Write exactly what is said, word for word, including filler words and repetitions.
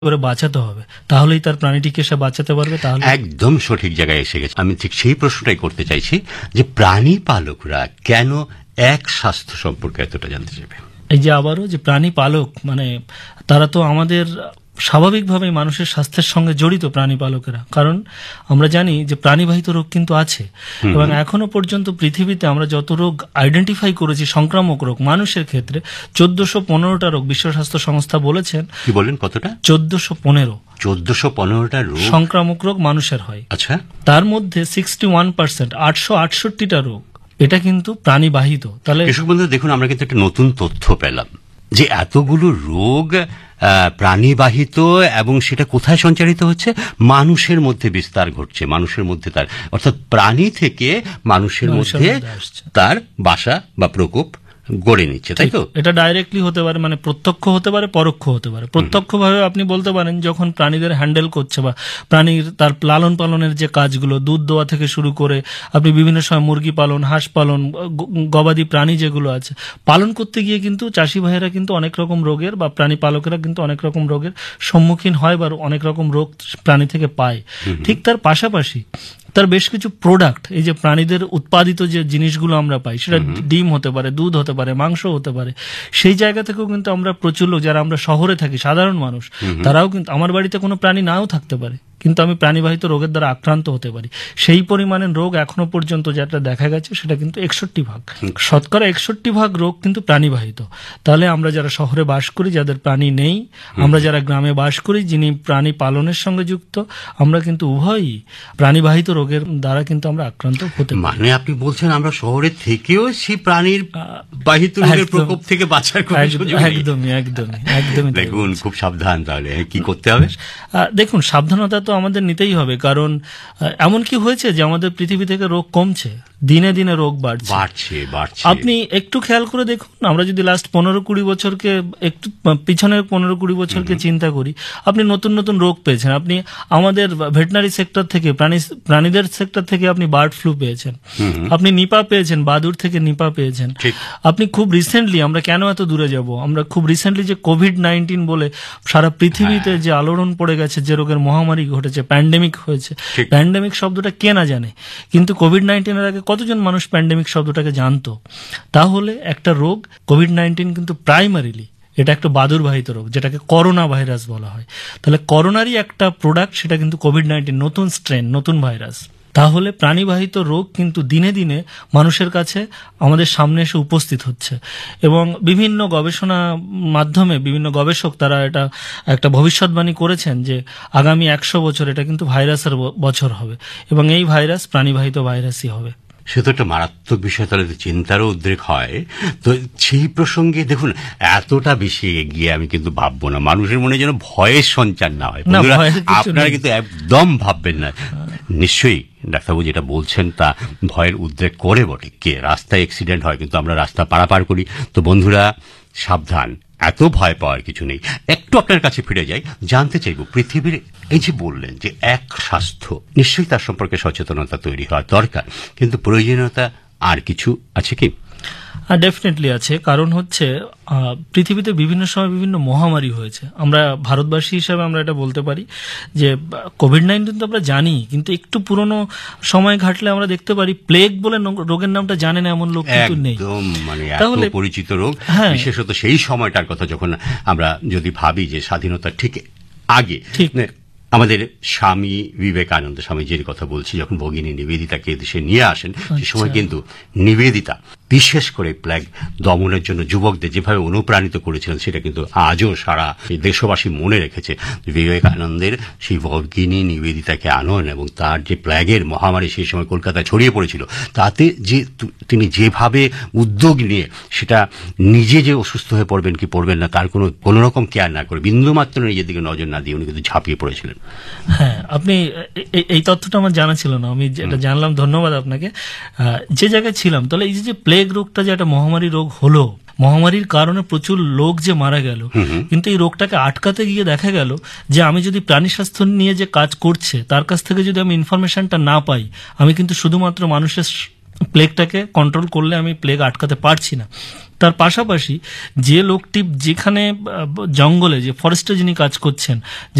করে বাঁচাতে হবে, তাহলেই তার প্রাণীটিকে সে বাঁচাতে পারবে। তাহলে একদম সঠিক জায়গায় এসে গেছে। আমি ঠিক সেই প্রশ্নটাই করতে চাইছি যে প্রাণী পালকরা কেন এক স্বাস্থ্য সম্পর্কে এতটা জানতে চাইবে? এই যে আবারও যে প্রাণী পালক মানে তারা তো আমাদের স্বাভাবিকভাবে মানুষের স্বাস্থ্যের সঙ্গে জড়িত প্রাণী পালকেরা, কারণ আমরা জানি যে প্রাণীবাহিত রোগ কিন্তু আছে এবং এখনো পর্যন্ত পৃথিবীতে আমরা যত রোগ আইডেন্টিফাই করেছি সংক্রামক রোগ মানুষের ক্ষেত্রে চোদ্দশো পনেরোটা রোগ বিশ্ব স্বাস্থ্য সংস্থা বলেছেন। কি বলেন কতটা? চোদ্দশো পনেরো চোদ্দশো পনেরোটা রোগ সংক্রামক রোগ মানুষের হয়। আচ্ছা, তার মধ্যে সিক্সটি ওয়ান পার্সেন্ট আটশো আটষট্টিটা রোগ এটা কিন্তু প্রাণীবাহিত। তাহলে কৃষক বন্ধু দেখুন, আমরা কিন্তু একটা নতুন তথ্য পেলাম যে এতগুলো রোগ প্রাণীবাহিত এবং সেটা কোথায় সঞ্চারিত হচ্ছে? মানুষের মধ্যে বিস্তার ঘটছে, মানুষের মধ্যে তার অর্থাৎ প্রাণী থেকে মানুষের মধ্যে তার বাসা বা প্রকোপ গড়ে নিচ্ছে, তাই তো? এটা ডাইরেক্টলি হতে পারে, মানে প্রত্যক্ষ হতে পারে, পরোক্ষ হতে পারে। প্রত্যক্ষভাবে আপনি বলতে পারেন যখন প্রাণীদের হ্যান্ডেল করছে বা প্রাণীর তার লালন পালনের যে কাজগুলো, দুধ দোয়া থেকে শুরু করে আপনি বিভিন্ন সময় মুরগি পালন, হাঁস পালন, গবাদি প্রাণী যেগুলো আছে পালন করতে গিয়ে কিন্তু চাষি ভাইয়েরা কিন্তু অনেক রকম রোগের বা প্রাণী পালকেরা কিন্তু অনেক রকম রোগের সম্মুখীন হয় বা অনেক রকম রোগ প্রাণী থেকে পায়। ঠিক তার পাশাপাশি তার বেশ কিছু প্রোডাক্ট, এই যে প্রাণীদের উৎপাদিত যে জিনিসগুলো আমরা পাই, সেটা ডিম হতে পারে, দুধ হতে পারে, মাংস হতে পারে, সেই জায়গা থেকেও কিন্তু আমরা প্রচুর লোক যারা আমরা শহরে থাকি সাধারণ মানুষ, তারাও কিন্তু আমার বাড়িতে কোনো প্রাণী নাও থাকতে পারে কিন্তু আমি প্রাণীবাহিত রোগের দ্বারা আক্রান্ত হতে পারি। সেই পরিমাণের রোগ এখনো পর্যন্ত যেটা দেখা গেছে সেটা কিন্তু একষট্টি ভাগ, শতকরা একষট্টি ভাগ রোগ কিন্তু প্রাণীবাহিত। তাহলে আমরা যারা শহরে বাস করি, যাদের প্রাণী নেই, আমরা যারা গ্রামে বাস করি, যিনি প্রাণী পালনের সঙ্গে যুক্ত, আমরা কিন্তু উভয়ই প্রাণীবাহিত রোগের দ্বারা কিন্তু আমরা আক্রান্ত হতে পারি। মানে আপনি বলছেন আমরা শহরে থেকেও সেই প্রাণীর বাহিত রোগের প্রকোপ থেকে বাঁচার কোনো সুযোগ নেই? একদমই একদমই একদমই। দেখুন, খুব সাবধান। তাহলে কি করতে হবে? দেখুন, সাবধানতা তো আমাদের নিতেই হবে, কারণ এমন কি হয়েছে যে আমাদের পৃথিবী থেকে রোগ কমছে, দিনে দিনে রোগ বাড়ছে বাড়ছে বাড়ছে আপনি একটু খেয়াল করে দেখুন, আমরা যদি লাস্ট পনেরো কুড়ি বছরকে একটু পিছনের পনেরো কুড়ি বছরকে চিন্তা করি, আপনি নতুন নতুন রোগ পেয়েছেন। আপনি আমাদের ভেটেনারি সেক্টর থেকে, প্রাণী প্রাণীদের সেক্টর থেকে আপনি বার্ড ফ্লু পেয়েছেন, আপনি নিপা পেয়েছেন, বাদুর থেকে নিপা পেয়েছেন। আপনি খুব রিসেন্টলি, আমরা কেন এত দূরে যাব, আমরা খুব রিসেন্টলি যে কোভিড নাইন্টিন বলে সারা পৃথিবীতে যে আলোড়ন পড়ে গেছে, যে রোগের মহামারী ঘটেছে, প্যান্ডেমিক হয়েছে। প্যান্ডেমিক শব্দটা কে না জানে, কিন্তু কোভিড নাইন্টিনের আগে কতজন মানুষ প্যান্ডেমিক শব্দটাকে জানতো? তাহলে একটা রোগ কোভিড নাইন্টিন কিন্তু প্রাইমারিলি এটা একটা বাদুরবাহিত রোগ, যেটাকে করোনা ভাইরাস বলা হয়। তাহলে করোনারই একটা প্রোডাক্ট সেটা কিন্তু কোভিড নাইন্টিন, নতুন স্ট্রেন, নতুন ভাইরাস। তাহলে প্রাণীবাহিত রোগ কিন্তু দিনে দিনে মানুষের কাছে আমাদের সামনে এসে উপস্থিত হচ্ছে এবং বিভিন্ন গবেষণা মাধ্যমে বিভিন্ন গবেষক তারা এটা একটা ভবিষ্যৎবাণী করেছেন যে আগামী একশো বছর এটা কিন্তু ভাইরাসের বছর হবে এবং এই ভাইরাস প্রাণীবাহিত ভাইরাসই হবে। সে তো একটা মারাত্মক বিষয়, তাহলে চিন্তারও উদ্রেক হয়। তো সেই প্রসঙ্গে দেখুন, এতটা বেশি এগিয়ে আমি কিন্তু ভাববো না, মানুষের মনে যেন ভয়ের সঞ্চার না হয়। আপনারা কিন্তু একদম ভাববেন না। নিশ্চয়ই ডাক্তারবাবু যেটা বলছেন তা ভয়ের উদ্রেক করে বটে। কে রাস্তায় অ্যাক্সিডেন্ট হয় কিন্তু আমরা রাস্তা পারাপার করি। তো বন্ধুরা সাবধান, এত ভয় পাওয়ার কিছু নেই। একটু আপনার কাছে ফিরে যাই, জানতে চাইব পৃথিবীর এই যে বললেন যে এক স্বাস্থ্য, নিশ্চয়ই তার সম্পর্কে সচেতনতা তৈরি হওয়া দরকার, কিন্তু প্রয়োজনীয়তা আর কিছু আছে কি? ডেফিনেটলি আছে, কারণ হচ্ছে পৃথিবীতে বিভিন্ন সময় বিভিন্ন মহামারী হয়েছে। আমরা ভারতবাসী হিসাবে আমরা এটা বলতে পারি যে কোভিড নাইন্টিন তো আমরা জানি, কিন্তু একটু পুরনো সময় ঘাটলে আমরা দেখতে পারি প্লেগ বলে রোগের নামটা জানে না এমন লোক কিন্তু নেই। একদম মানে এত পরিচিত রোগ, বিশেষত সেই সময়টার কথা যখন আমরা যদি ভাবি যে স্বাধীনতার ঠিক আগে, ঠিক আমাদের স্বামী বিবেকানন্দ স্বামীজির কথা বলছি, যখন ভগিনী নিবেদিতাকে দেশে নিয়ে আসেন, সে সময় কিন্তু নিবেদিতা বিশেষ করে প্লেগ দমনের জন্য যুবকদের যেভাবে অনুপ্রাণিত করেছিলেন সেটা কিন্তু আজও সারা দেশবাসী মনে রেখেছে। বিবেকানন্দের সেই ভগিনী নিবেদিতাকে আনয়ন এবং তার যে প্লেগের মহামারী সেই সময় কলকাতায় ছড়িয়ে পড়েছিল, তাতে যে তিনি যেভাবে উদ্যোগ নিয়ে সেটা নিজে যে অসুস্থ হয়ে পড়বেন কি পড়বেন না তার কোনো কোনো রকম কেয়ার না করে, বিন্দুমাত্র নিজের দিকে নজর না দিয়ে উনি কিন্তু ঝাঁপিয়ে পড়েছিলেন। হ্যাঁ, আপনি এই তথ্যটা আমার জানা ছিল না, আমি যেটা জানলাম, ধন্যবাদ আপনাকে। যে জায়গায় ছিলাম, তাহলে এই যে প্লেগ রোগটা যে একটা মহামারী রোগ হলো, মহামারীর কারণে প্রচুর লোক যে মারা গেল, কিন্তু এই রোগটাকে আটকাতে গিয়ে দেখা গেল যে আমি যদি প্রাণী স্বাস্থ্য নিয়ে যে কাজ করছে তার কাছ থেকে যদি আমি ইনফরমেশনটা না পাই, আমি কিন্তু শুধুমাত্র মানুষের প্লেগটাকে কন্ট্রোল করলে আমি প্লেগ আটকাতে পারছি না। তার পাশাপাশি যে লোকটি যেখানে জঙ্গলে, যে ফরেস্টে যিনি কাজ করছেন,